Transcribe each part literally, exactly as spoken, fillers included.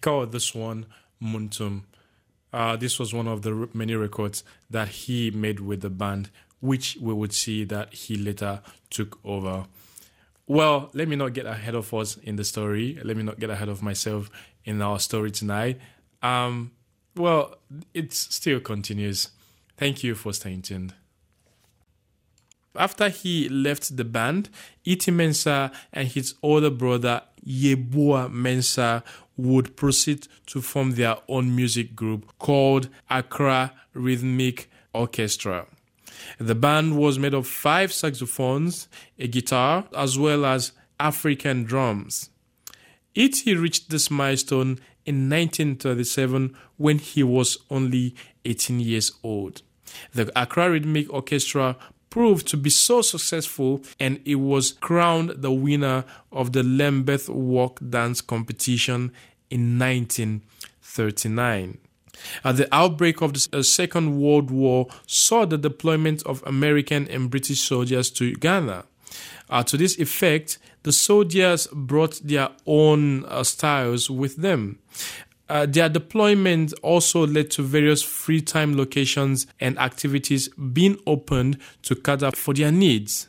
called this one Muntum. Uh, this was one of the many records that he made with the band, which we would see that he later took over. Well, let me not get ahead of us in the story. Let me not get ahead of myself in our story tonight. Um, well, it still continues. Thank you for staying tuned. After he left the band, Iti Mensah and his older brother Yeboah Mensah would proceed to form their own music group called Accra Rhythmic Orchestra. The band was made of five saxophones, a guitar, as well as African drums. Iti reached this milestone in nineteen thirty-seven when he was only eighteen years old. The Accra Rhythmic Orchestra proved to be so successful, and it was crowned the winner of the Lambeth Walk Dance competition in nineteen thirty-nine. At the outbreak of the Second World War saw the deployment of American and British soldiers to Ghana. Uh, to this effect, the soldiers brought their own uh, styles with them. Uh, their deployment also led to various free time locations and activities being opened to cater for their needs.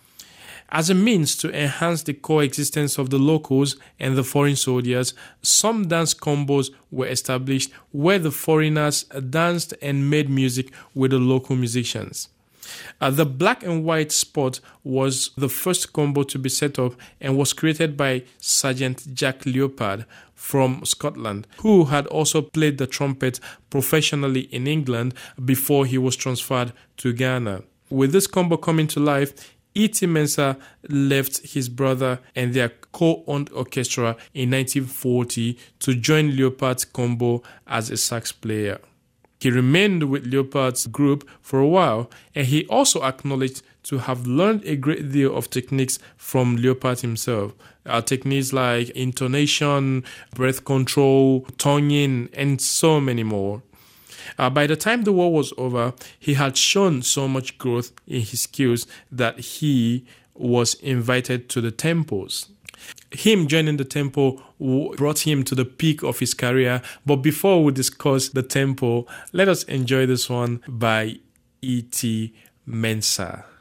As a means to enhance the coexistence of the locals and the foreign soldiers, some dance combos were established where the foreigners danced and made music with the local musicians. Uh, the black and white spot was the first combo to be set up and was created by Sergeant Jack Leopard from Scotland, who had also played the trumpet professionally in England before he was transferred to Ghana. With this combo coming to life, Iti Mensah left his brother and their co-owned orchestra in nineteen forty to join Leopard's combo as a sax player. He remained with Leopard's group for a while, and he also acknowledged to have learned a great deal of techniques from Leopard himself. Uh, techniques like intonation, breath control, tonguing, and so many more. Uh, by the time the war was over, he had shown so much growth in his skills that he was invited to the temples. Him joining the temple brought him to the peak of his career. But before we discuss the temple, let us enjoy this one by Iti Mensah.